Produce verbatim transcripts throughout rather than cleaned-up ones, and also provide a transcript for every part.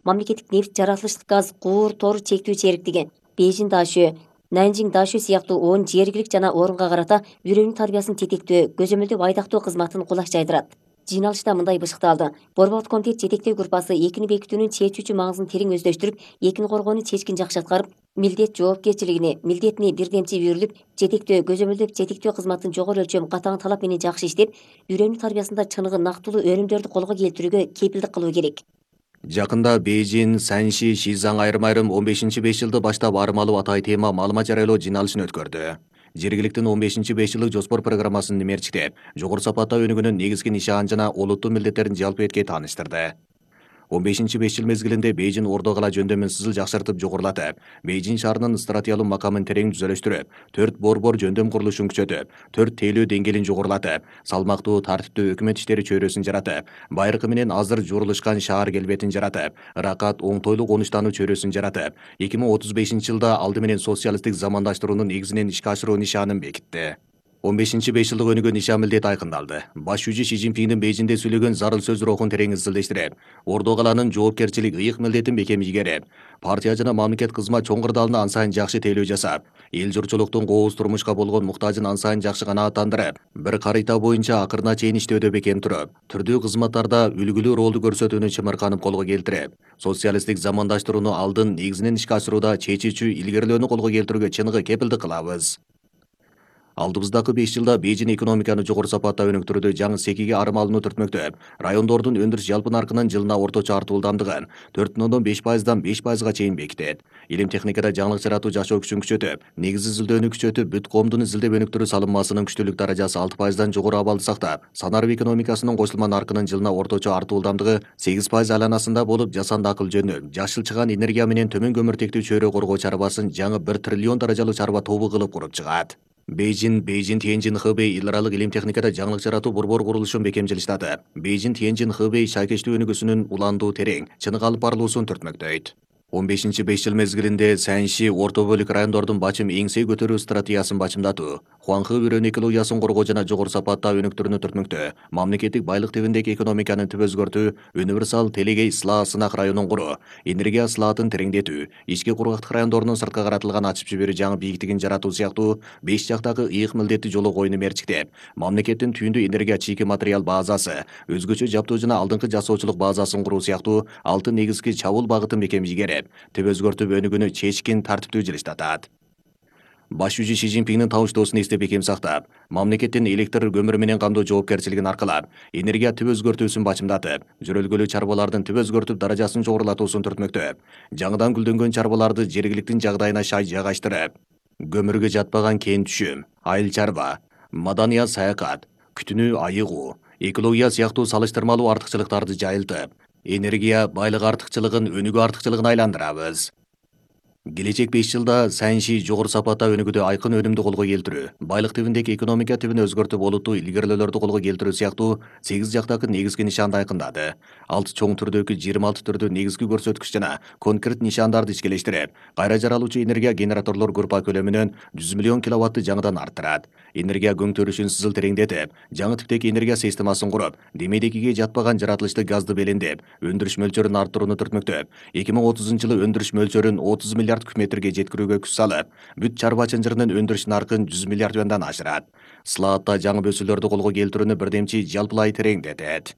мамлекеттик нефть жаратылыштык газ куур тору чектүү чериктиген. Бейжин Дашө, Нанжиң Дашө сыяктуу он жергилик жана орунга карата үйрөнүү тарбиясын тетектөө, көзөмөлдөп айдактоо кызматын кулаш жайдырат. Жыйналышта мындай бышыкталды. Борбордук комитет жетектөө группасы экини бекитүүнүн чечүүчү маңызын терең өздөштүрүп, экини коргоону чечкин жакшы аткарып, милдет жоопкерчилигине, милдетине бирдемчи үйрүлүп, жетектөө, көзөмөлдөп жетектөө кызматын жогору өлчөм катаң талап менен жакшы иштеп, үйрөнүү тарбиясында чыныгы нактылуу өнүмдөрдү колго келтирүүгө кепилдик кылуу керек. Жакында Бейжин, Санши, Шизаң айрым-айрым он бешинчи беш жылды баштап армалуу атай тема маалымат жарыялоо жыйналышын өткөрдү. Жергиликтин он бешинчи беш жылдык жоспор программасын мерчиктеп, жогору сапаттаа өнүгүүнүн негизги нишанын жана олуттуу милдеттерин жалпы этке тааныштырды. он бешинчи беш жыл мезгилинде Бейжин Ордо кала жөндөмүн сызыл жакшыртып жогорулатып, Бейжин шаарынын стратегиялык макамын терең түзөлүштүрүп, төрт борбор жөндөм курулушун күчөтүп, төрт тейлөө деңгээлин жогорулатып, салмактуу тартиптүү өкмөт иштери чөйрөсүн жаратып, байыркы менен азыр журулушкан шаар келбетин жаратып, ыракат оңтойлуу конуштануу чөйрөсүн жаратып, эки миң отуз бешинчи жылда алды менен социалисттик замандаштыруунун негизинен ишке ашыруу нишанын бекитти. он бешинчи беш жылдык өнүгүү нишан милдет айкындалды. Баш жүзү Ши Цзиньпиндин Бейжинде сүйлөгөн зарыл сөз рухун терең изилдештирип, Ордо каланын жоопкерчилик ыйык милдетин бекем ийгерип, партия жана мамлекет кызмат чоң кырдаалына ан сайын жакшы тейлөө жасап, эл журтчулуктун кооз турмушка болгон муктажын ан сайын жакшы канааттандырып, бир карыйта боюнча акырына чейин иштөөдө бекем туруп, түрдүү кызматтарда үлгүлүү ролду көрсөтүүнү чымырканып колго келтирип, социалисттик замандаштырууну алдын негизинен ишке ашырууда чечүүчү илгерилөөнү колго келтирүүгө чыныгы кепилдик кылабыз. Алдыбыздагы беш жылда Бейжин экономиканы жогору сапатта өнүктүрүүдө жаңы секиге армалууну түртмөктөп, райондордун өндүрүш жалпы наркынын жылына орточо артуу ылдамдыгын төрт бүтүн ондон беш пайыздан беш пайызга чейин бекитет. Илим техникада жаңылык жаратуу жашоо күчүн күчөтүп, негиз изилдөөнү күчөтүп, бүт коомдун изилдеп өнүктүрүү салынмасынын күчтүүлүк даражасы алты пайыздан жогору абалды сактап, санарып экономикасынын кошулма наркынын жылына орточо артуу ылдамдыгы сегиз пайыз айланасында болуп, жасанды акыл жөнү, жашылчыган энергия менен төмөн көмүртектүү чөйрө коргоо чарбасын жаңы бир триллион даражалуу чарба тобу кылып куруп чыгат. Бейжин, Бейжин Тиенжин Хэбэй эл аралык илим техникада жаңылык жаратуу борбор курулушун бекем жылыштатып, Бейжин Тиенжин Хэбэй шайкечтүү өнүгүүсүнүн уландуу терең, чыныгы алып барылуусун түртмөктөйт. он бешинчи беш жыл мезгилинде Санши, Орто бөлүк райондордун бачым эңсей көтөрүү стратегиясын бачымдатуу, Хуанхэ үрөнү экологиясын коргоо жана жогору сапатта өнүктүрүүнү түртмөктөө, мамлекеттик байлык тибиндеги экономиканы түп өзгөртүү, универсал телегей сылаа сынак районун куруу, энергия сылаатын тереңдетүү, ички кургактык райондорунун сыртка каратылган ачып жиберүү жаңы бийиктигин жаратуу сыяктуу беш жактагы ыйык милдетти жолу коюуну мерчиктеп, мамлекеттин түйүндү энергия чийки материал базасы, өзгөчө жаптоо жана алдыңкы жасоочулук базасын куруу сыяктуу алты негизги чабуул багытын бекем ийгерип, түп өзгөртүп өнүгүүнү чечкин тартиптүү жылыштатат. Баш жүзү Ши Цзиньпиндин табыштоосун эстеп бекем сактап, мамлекеттин электр көмүр менен камдоо жоопкерчилигин аркылап, энергия түп өзгөртүүсүн бачымдатып, жөрөлгөлүү чарбалардын түп өзгөртүп даражасын жогорулатуусун түртмөктөп, жаңыдан гүлдөнгөн чарбаларды жергиликтин жагдайына шай жайгаштырып, көмүргө жатпаган кен түшүм, айыл чарба, маданий саякат, күтүнүү айыгуу, экология сыяктуу салыштырмалуу артыкчылыктарды жайылтып, энергия байлык артыкчылыгын өнүгүү артыкчылыгына айландырабыз. Келечек беш жылда Санши жогору сапатта өнүгүүдө айкын өнүмдү колго келтирүү, байлык тибиндеги экономика тибин өзгөртүп олуттуу илгерилөөлөрдү колго келтирүү сыяктуу сегиз жактагы негизги нишанды айкындады. Алты чоң түрдөгү жыйырма алты түрдүү негизги көрсөткүч жана конкрет нишандарды ишкелештирип, кайра жаралуучу энергия генераторлор группа көлөмүнөн жүз миллион киловаттты жаңыдан арттырат. Энергия көңтөрүшүн сызыл тереңдетип, жаңы типтеги энергия системасын куруп, демейдегиге жатпаган жаратылыштык газды белендеп, өндүрүш мөлчөрүн арттырууну түртмөктөп, эки миң отузунчу жылы өндүрүш мөлчөрүн отуз миллиард куб метрге жеткирүүгө күч салып, бүт чарба чынжырынын өндүрүш наркын жүз миллиард юандан ашырат. Сылаатта жаңы бөсүүлөрдү колго келтирүүнү бирдемчи жалпылай тереңдетет.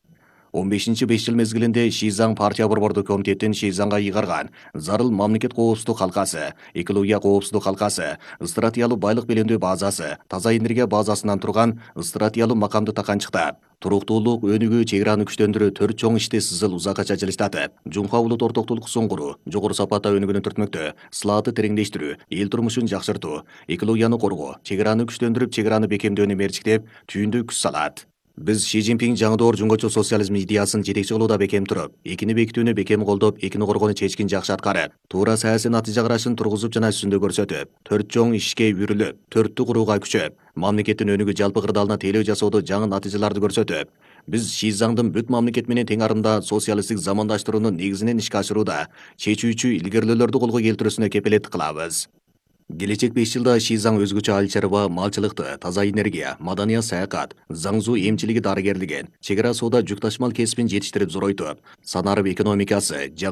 он бешинчи беш жыл мезгилинде Шизаң партия борбордук комитеттин Шизаңга ыйгарган зарыл мамлекет коопсуздук калкасы, экология коопсуздук калкасы, стратегиялык байлык белемдөө базасы, таза энергия базасынан турган стратегиялык макамды таканчыктап, туруктуулук, өнүгүү, чек араны күчтөндүрүү төрт чоң ишти сызыл узакка жылыштатып, жумка улут ортоктулуксун куруу, жогору сапатта өнүгүүнү түртмөктөө, сылааты тереңдештирүү, эл турмушун жакшыртуу, экологияны коргоо, чек араны күчтөндүрүп, чек араны бекемдөөнү мерчиктеп, түйүндүү күч салат. Биз Ши Цзиньпин жаңы доор жумгачу социализм идеясын жетекчи кылууда бекем туруп, экини бекитүүнү бекем колдоп, экини коргоону чечкин жакшы аткарып, туура саясий натыйжа карашын тургузуп жана үстүндө көрсөтүп, төрт чоң ишке үйрүлүп, төрттү курууга күчөп, мамлекеттин өнүгүү жалпы кырдаалына тейлөө жасоодо жаңы натыйжаларды көрсөтүп, биз Шизаңдын бүт мамлекет менен тең арымда социалисттик замандаштыруунун негизинен ишке ашырууда чечүүчү илгерилөөлөрдү колго келтирүүсүнө кепилеттик кылабыз. Келечек беш жылда Шизаң өзгөчө айыл чарба, малчылыкты, таза энергия, маданий саякат, заңзуу эмчилиги дарыгерлиген, чек ара соода жүк ташымал кесипин жетиштирип зоройтуп, санарып экономикасы,